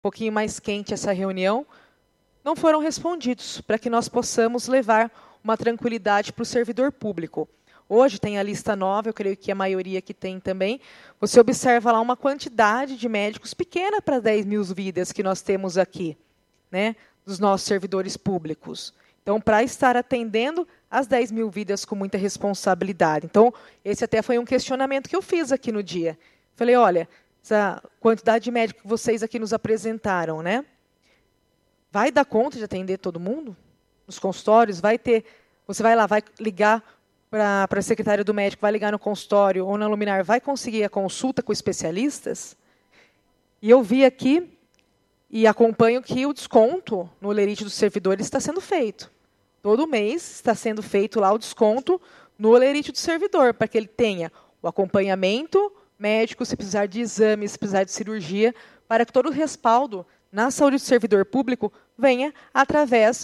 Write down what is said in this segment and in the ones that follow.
pouquinho mais quente essa reunião, não foram respondidos, para que nós possamos levar uma tranquilidade para o servidor público. Hoje tem a lista nova, eu creio que a maioria aqui tem também. Você observa lá uma quantidade de médicos pequena para 10 mil vidas que nós temos aqui, né, dos nossos servidores públicos. Então, para estar atendendo as 10 mil vidas com muita responsabilidade. Então, esse até foi um questionamento que eu fiz aqui no dia. Falei, olha, essa quantidade de médicos que vocês aqui nos apresentaram, né, vai dar conta de atender todo mundo? Nos consultórios, vai ter... Você vai lá, vai ligar para a secretária do médico, vai ligar no consultório ou na luminar, vai conseguir a consulta com especialistas? E eu vi aqui e acompanho que o desconto no olerite dos servidores está sendo feito. Todo mês está sendo feito lá o desconto no olerite do servidor, para que ele tenha o acompanhamento médico, se precisar de exames, se precisar de cirurgia, para que todo o respaldo na saúde do servidor público venha através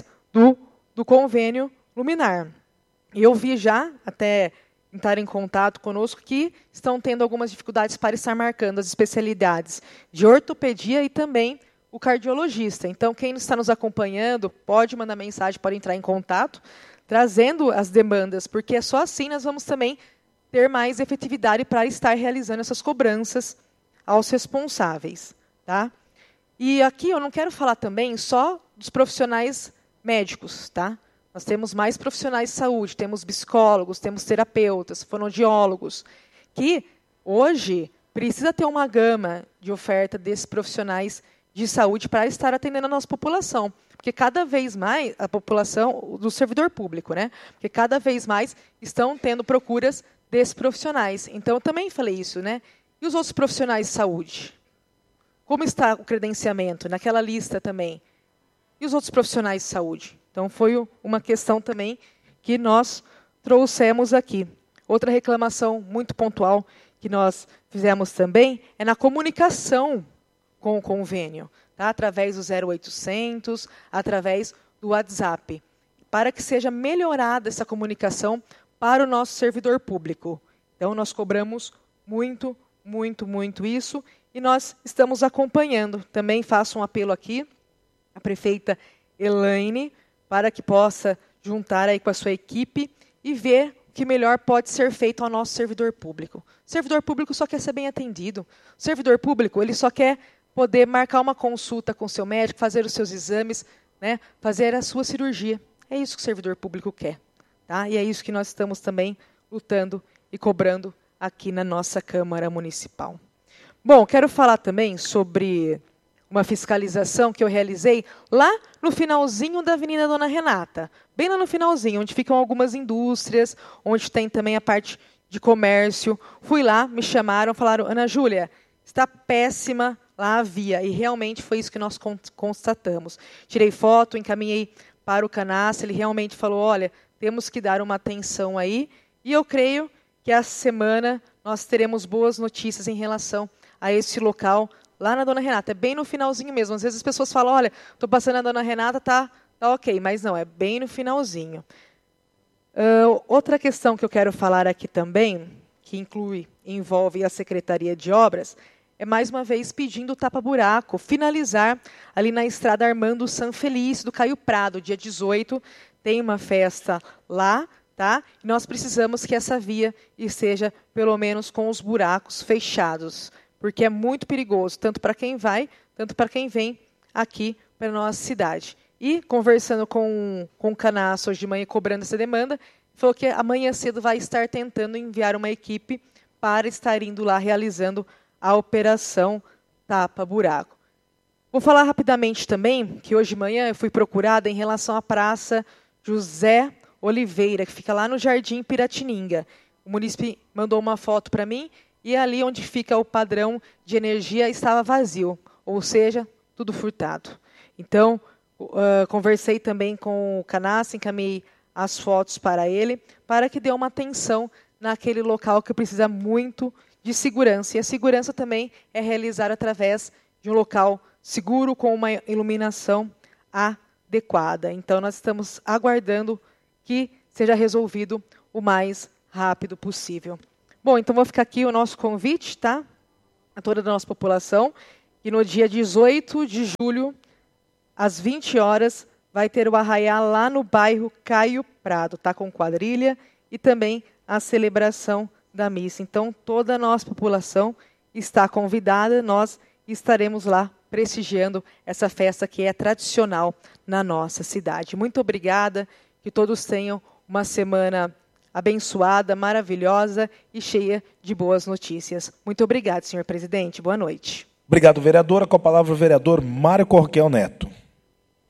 do convênio luminar. E eu vi já, até entrar em contato conosco, que estão tendo algumas dificuldades para estar marcando as especialidades de ortopedia e também o cardiologista. Então, quem está nos acompanhando, pode mandar mensagem, pode entrar em contato, trazendo as demandas, porque só assim nós vamos também ter mais efetividade para estar realizando essas cobranças aos responsáveis. Tá? E aqui eu não quero falar também só dos profissionais médicos, tá? Nós temos mais profissionais de saúde, temos psicólogos, temos terapeutas, fonoaudiólogos, que hoje precisa ter uma gama de oferta desses profissionais de saúde para estar atendendo a nossa população. Porque cada vez mais, a população do servidor público, né? Porque cada vez mais estão tendo procuras desses profissionais. Então, eu também falei isso, né? E os outros profissionais de saúde? Como está o credenciamento naquela lista também? E os outros profissionais de saúde? Então, foi uma questão também que nós trouxemos aqui. Outra reclamação muito pontual que nós fizemos também é na comunicação com o convênio, tá? Através do 0800, através do WhatsApp, para que seja melhorada essa comunicação para o nosso servidor público. Então, nós cobramos muito, muito, muito isso e nós estamos acompanhando. Também faço um apelo aqui à prefeita Elaine, para que possa juntar aí com a sua equipe e ver o que melhor pode ser feito ao nosso servidor público. O servidor público só quer ser bem atendido. O servidor público ele só quer poder marcar uma consulta com o seu médico, fazer os seus exames, né, fazer a sua cirurgia. É isso que o servidor público quer. Tá? E é isso que nós estamos também lutando e cobrando aqui na nossa Câmara Municipal. Bom, quero falar também sobre uma fiscalização que eu realizei lá no finalzinho da Avenida Dona Renata, bem lá no finalzinho, onde ficam algumas indústrias, onde tem também a parte de comércio. Fui lá, me chamaram, falaram, Ana Júlia, está péssima lá a via, e realmente foi isso que nós constatamos. Tirei foto, encaminhei para o Canastra, ele realmente falou, olha, temos que dar uma atenção aí, e eu creio que essa semana nós teremos boas notícias em relação a esse local, lá na Dona Renata, é bem no finalzinho mesmo. Às vezes as pessoas falam, olha, estou passando na Dona Renata, tá ok, mas não, é bem no finalzinho. Outra questão que eu quero falar aqui também, que envolve a Secretaria de Obras, é mais uma vez pedindo o tapa-buraco, finalizar ali na estrada Armando Sanfelício, do Caio Prado, dia 18, tem uma festa lá, tá? E nós precisamos que essa via esteja, pelo menos, com os buracos fechados, porque é muito perigoso, tanto para quem vai, tanto para quem vem aqui para a nossa cidade. E, conversando com o Canastra hoje de manhã, cobrando essa demanda, falou que amanhã cedo vai estar tentando enviar uma equipe para estar indo lá realizando a operação tapa-buraco. Vou falar rapidamente também que hoje de manhã eu fui procurada em relação à Praça José Oliveira, que fica lá no Jardim Piratininga. O munícipe mandou uma foto para mim e ali onde fica o padrão de energia estava vazio, ou seja, tudo furtado. Então, conversei também com o Canastra, encaminhei as fotos para ele, para que dê uma atenção naquele local que precisa muito de segurança. E a segurança também é realizada através de um local seguro, com uma iluminação adequada. Então, nós estamos aguardando que seja resolvido o mais rápido possível. Bom, então vou ficar aqui o nosso convite, tá? A toda a nossa população, E no dia 18 de julho, às 20 horas, vai ter o arraiá lá no bairro Caio Prado, tá? Com quadrilha e também a celebração da missa. Então, toda a nossa população está convidada, nós estaremos lá prestigiando essa festa que é tradicional na nossa cidade. Muito obrigada, que todos tenham uma semana abençoada, maravilhosa e cheia de boas notícias. Muito obrigada, senhor presidente. Boa noite. Obrigado, vereadora. Com a palavra o vereador Mário Corquel Neto.